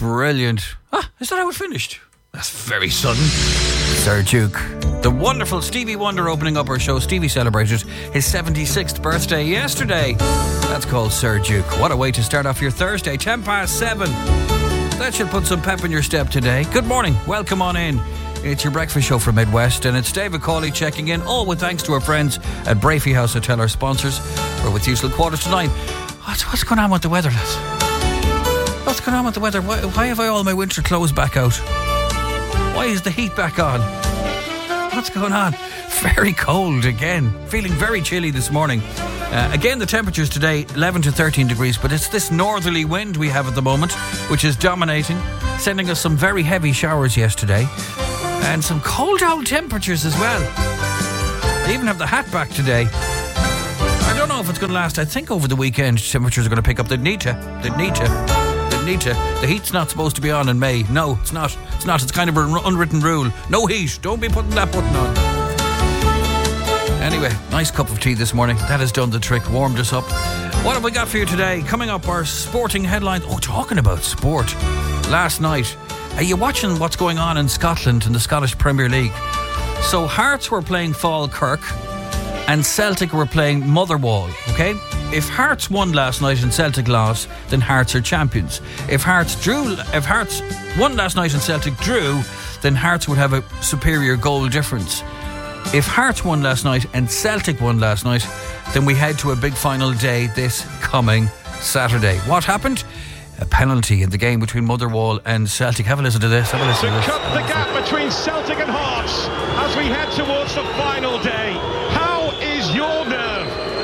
Brilliant. Is that how it finished? That's very sudden. Sir Duke. The wonderful Stevie Wonder opening up our show. Stevie celebrated his 76th birthday yesterday. That's called Sir Duke. What a way to start off your Thursday. 7:10. That should put some pep in your step today. Good morning. Welcome on in. It's your breakfast show from Midwest, and it's David Cawley checking in, all with thanks to our friends at Brafey House Hotel, our sponsors. We're with you till 8:45. What's going on with the weather, lads? What's going on with the weather? Why have I all my winter clothes back out? Why is the heat back on? What's going on? Very cold again. Feeling very chilly this morning. Again, the temperatures today, 11 to 13 degrees, but it's this northerly wind we have at the moment, which is dominating, sending us some very heavy showers yesterday. And some cold old temperatures as well. I even have the hat back today. I don't know if it's going to last. I think over the weekend temperatures are going to pick up. They'd need to. The heat's not supposed to be on in May. No, it's not. It's kind of an unwritten rule. No heat. Don't be putting that button on. Anyway, nice cup of tea this morning. That has done the trick. Warmed us up. What have we got for you today? Coming up, our sporting headlines. Oh, talking about sport. Last night, are you watching what's going on in Scotland in the Scottish Premier League? So Hearts were playing Falkirk and Celtic were playing Motherwell, okay? If Hearts won last night and Celtic lost, then Hearts are champions. If Hearts won last night and Celtic drew, then Hearts would have a superior goal difference. If Hearts won last night and Celtic won last night, then we head to a big final day this coming Saturday. What happened? A penalty in the game between Motherwell and Celtic. Have a listen to this. To cut the gap between Celtic and Hearts as we head towards the final day. How is your nerve?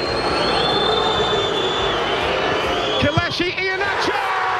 Kelechi Iheanacho!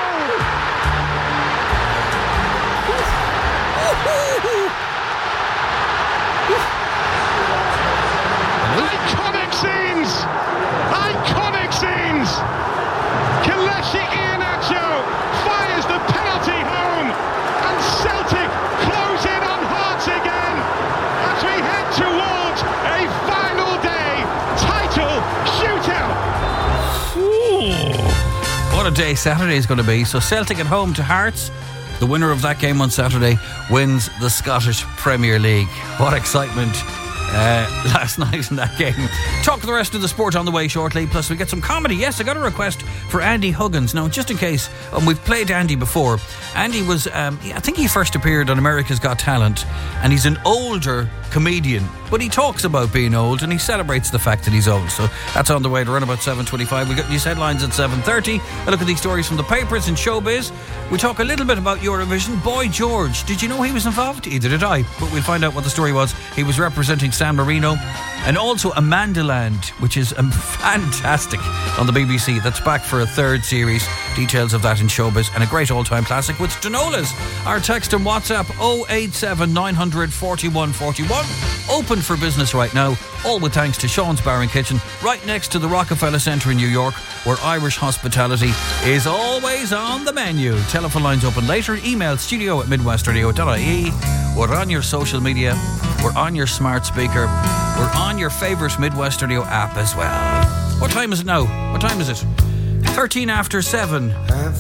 Iconic scenes! Kelechi Iheanacho fires the penalty home, and Celtic close in on Hearts again as we head towards a final day title shootout. Ooh. What a day Saturday is going to be. So Celtic at home to Hearts. The winner of that game on Saturday wins the Scottish Premier League. What excitement last night in that game. Talk the rest of the sport on the way shortly. Plus we get some comedy. Yes, I got a request for Andy Huggins. Now, just in case, we've played Andy before. Andy was, I think he first appeared on America's Got Talent, and he's an older comedian, but he talks about being old and he celebrates the fact that he's old. So that's on the way to run about 7:25. We got news headlines at 7:30. A look at these stories from the papers and showbiz. We talk a little bit about Eurovision. Boy George, did you know he was involved? Either did I, but we'll find out what the story was. He was representing San Marino. And also Amandaland, which is fantastic on the BBC. That's back for a third series. Details of that in showbiz, and a great all-time classic with Stanolas. Our text and WhatsApp 087 900 4141. Open for business right now, all with thanks to Sean's Bar and Kitchen, right next to the Rockefeller Centre in New York, where Irish hospitality is always on the menu. Telephone lines open later. Email studio@midwestradio.ie. We're on your social media. We're on your smart speaker. We're on your favourite Midwest Radio app as well. What time is it now? What time is it? 13 after 7.